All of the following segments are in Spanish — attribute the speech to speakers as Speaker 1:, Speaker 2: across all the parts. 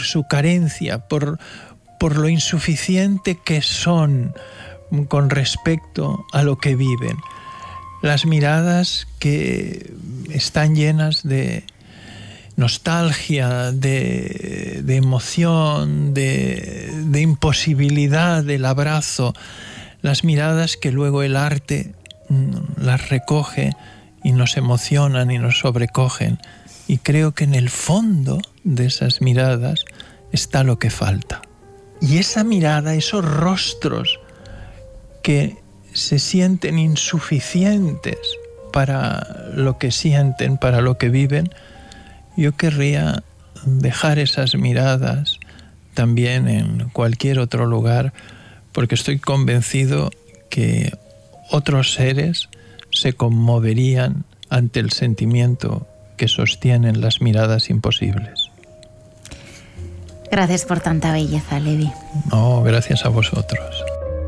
Speaker 1: su carencia, por lo insuficiente que son con respecto a lo que viven. Las miradas que están llenas de nostalgia, de emoción, de imposibilidad del abrazo, las miradas que luego el arte las recoge y nos emocionan y nos sobrecogen. Y creo que en el fondo de esas miradas está lo que falta. Y esa mirada, esos rostros que se sienten insuficientes para lo que sienten, para lo que viven, yo querría dejar esas miradas también en cualquier otro lugar, porque estoy convencido que otros seres se conmoverían ante el sentimiento que sostienen las miradas imposibles.
Speaker 2: Gracias por tanta belleza, Levi.
Speaker 1: No, gracias a vosotros.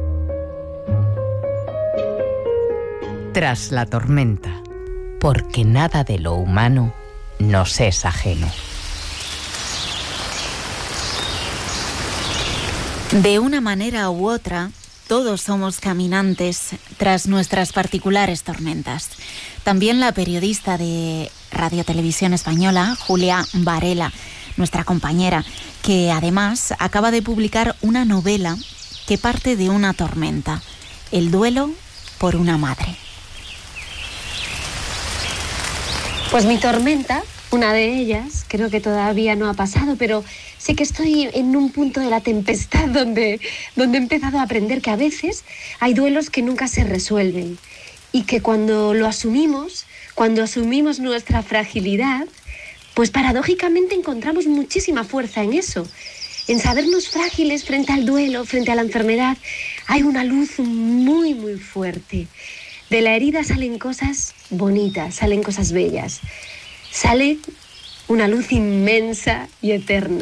Speaker 3: Tras la tormenta, porque nada de lo humano nos es ajeno.
Speaker 2: De una manera u otra, todos somos caminantes tras nuestras particulares tormentas. También la periodista de Radio Televisión Española, Julia Varela, nuestra compañera, que además acaba de publicar una novela que parte de una tormenta, el duelo por una madre.
Speaker 4: Pues mi tormenta, una de ellas, creo que todavía no ha pasado, pero sí que estoy en un punto de la tempestad donde he empezado a aprender que a veces hay duelos que nunca se resuelven y que cuando asumimos nuestra fragilidad, pues paradójicamente encontramos muchísima fuerza en eso, en sabernos frágiles frente al duelo, frente a la enfermedad. Hay una luz muy, muy fuerte. De la herida salen cosas bonitas, salen cosas bellas. Sale una luz inmensa y eterna.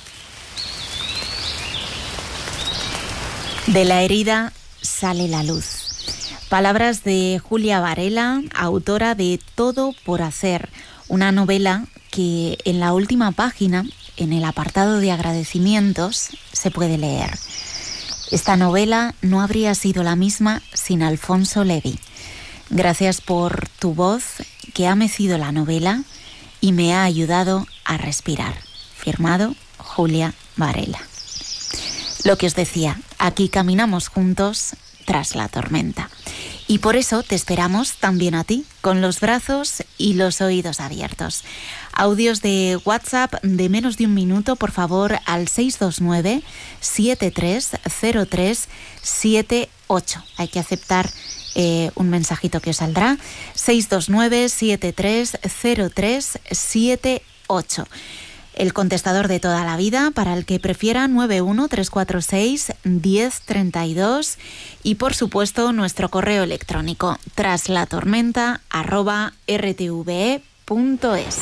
Speaker 2: De la herida sale la luz. Palabras de Julia Varela, autora de Todo por hacer, una novela que en la última página, en el apartado de agradecimientos, se puede leer. Esta novela no habría sido la misma sin Alfonso Levi. Gracias por tu voz que ha mecido la novela y me ha ayudado a respirar. Firmado Julia Varela. Lo que os decía, aquí caminamos juntos tras la tormenta. Y por eso te esperamos también a ti, con los brazos y los oídos abiertos. Audios de WhatsApp de menos de un minuto, por favor, al 629-730378. Hay que aceptar un mensajito que os saldrá. 629-730378. El contestador de toda la vida, para el que prefiera, 913461032. Y por supuesto nuestro correo electrónico traslatormenta@rtve.es.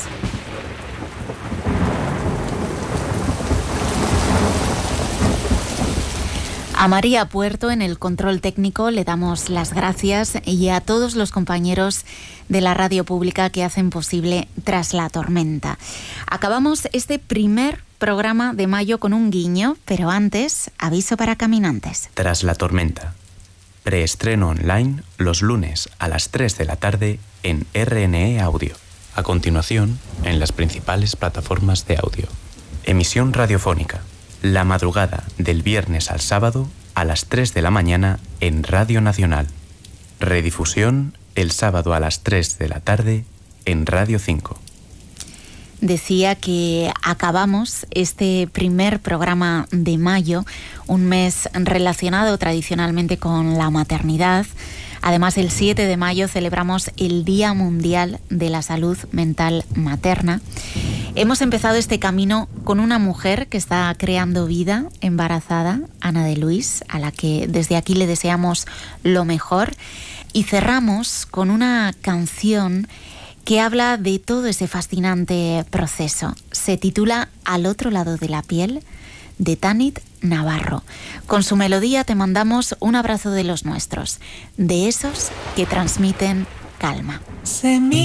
Speaker 2: A María Puerto en el control técnico le damos las gracias, y a todos los compañeros de la radio pública que hacen posible Tras la Tormenta. Acabamos este primer programa de mayo con un guiño, pero antes, aviso para caminantes.
Speaker 5: Tras la Tormenta. Preestreno online los lunes a las 3 de la tarde en RNE Audio. A continuación, en las principales plataformas de audio. Emisión radiofónica. La madrugada del viernes al sábado a las 3 de la mañana en Radio Nacional. Redifusión el sábado a las 3 de la tarde en Radio 5.
Speaker 2: Decía que acabamos este primer programa de mayo, un mes relacionado tradicionalmente con la maternidad. Además, el 7 de mayo celebramos el Día Mundial de la Salud Mental Materna. Hemos empezado este camino con una mujer que está creando vida embarazada, Ana de Luis, a la que desde aquí le deseamos lo mejor. Y cerramos con una canción que habla de todo ese fascinante proceso. Se titula Al otro lado de la piel, de Tanit Navarro. Con su melodía te mandamos un abrazo de los nuestros, de esos que transmiten calma.